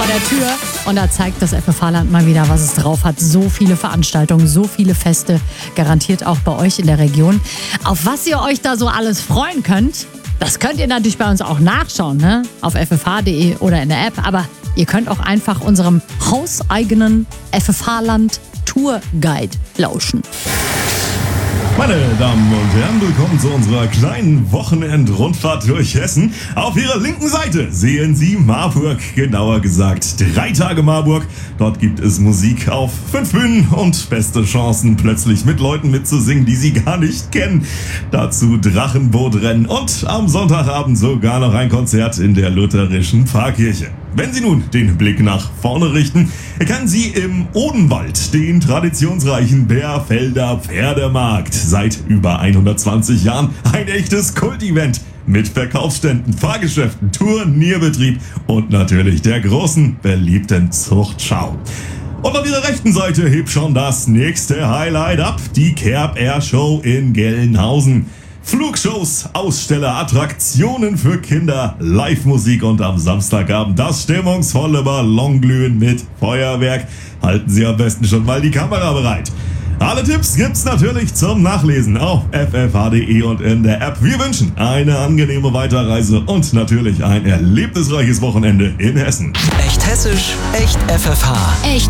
vor der Tür. Und da zeigt das FFH-Land mal wieder, was es drauf hat. So viele Veranstaltungen, so viele Feste, garantiert auch bei euch in der Region. Auf was ihr euch da so alles freuen könnt, das könnt ihr natürlich bei uns auch nachschauen, ne? Auf ffh.de oder in der App. Aber ihr könnt auch einfach unserem hauseigenen FFH-Land Tourguide lauschen. Meine Damen und Herren, willkommen zu unserer kleinen Wochenendrundfahrt durch Hessen. Auf Ihrer linken Seite sehen Sie Marburg, genauer gesagt 3 Tage Marburg. Dort gibt es Musik auf 5 Bühnen und beste Chancen, plötzlich mit Leuten mitzusingen, die Sie gar nicht kennen. Dazu Drachenbootrennen und am Sonntagabend sogar noch ein Konzert in der lutherischen Pfarrkirche. Wenn Sie nun den Blick nach vorne richten, erkennen Sie im Odenwald den traditionsreichen Bärfelder Pferdemarkt. Seit über 120 Jahren ein echtes Kultevent mit Verkaufsständen, Fahrgeschäften, Turnierbetrieb und natürlich der großen, beliebten Zuchtschau. Und auf Ihrer rechten Seite hebt schon das nächste Highlight ab, die Kerb Air Show in Gelnhausen. Flugshows, Aussteller, Attraktionen für Kinder, Live-Musik und am Samstagabend das stimmungsvolle Ballonglühen mit Feuerwerk. Halten Sie am besten schon mal die Kamera bereit. Alle Tipps gibt's natürlich zum Nachlesen auf ffh.de und in der App. Wir wünschen eine angenehme Weiterreise und natürlich ein erlebnisreiches Wochenende in Hessen. Echt hessisch, echt FFH. Echt